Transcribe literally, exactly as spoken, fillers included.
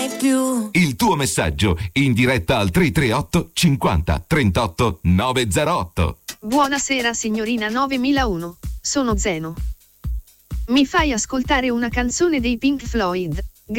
mai più. Il tuo messaggio in diretta al tre tre otto cinquanta trentotto novecentotto. Buonasera signorina novemilauno, sono Zeno. Mi fai ascoltare una canzone dei Pink Floyd?